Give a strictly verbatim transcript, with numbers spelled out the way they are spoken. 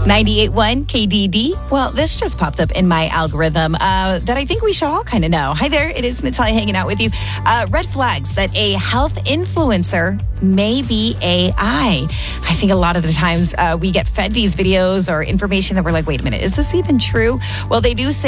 ninety-eight point one K D D. Well, this just popped up in my algorithm uh, that I think we should all kind of know. Hi there, it is Natalia hanging out with you. Uh, red flags that a health influencer may be A I. I think a lot of the times uh, we get fed these videos or information that we're like, wait a minute, is this even true? Well, they do say